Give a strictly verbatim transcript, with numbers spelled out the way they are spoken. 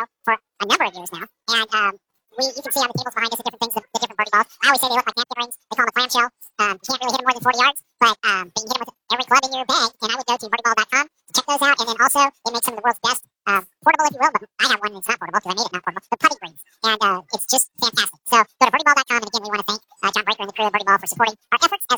for a number of years now. And um, we, you can see on the tables behind us the different things, the, the different birdie balls. I always say they look like napkin rings. They call them a clamshell. Um, you can't really hit them more than forty yards, but um, but you can hit them with every club in your bag. And I would go to birdie ball dot com to check those out. And then also, they make some of the world's best um, portable, if you will. But I have one that's not portable because I made it not portable. The putting greens, and uh, it's just fantastic. So go to birdie ball dot com. And again, we want to thank uh, John Breaker and the crew of Birdie Ball for supporting our efforts as